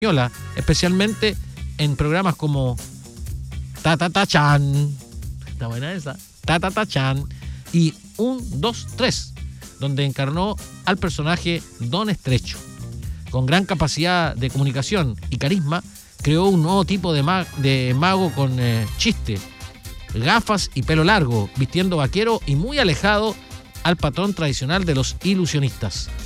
española, especialmente en programas como Ta Ta Ta Chan, está buena esa, Ta Ta Ta Chan, y 1, 2, 3, donde encarnó al personaje Don Estrecho. Con gran capacidad de comunicación y carisma, creó un nuevo tipo de mago con chiste, gafas y pelo largo, vistiendo vaquero y muy alejado al patrón tradicional de los ilusionistas.